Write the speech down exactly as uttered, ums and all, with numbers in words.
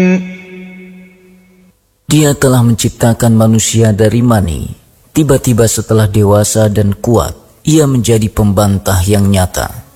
Dia telah menciptakan manusia dari mani. Tiba-tiba setelah dewasa dan kuat, ia menjadi pembantah yang nyata.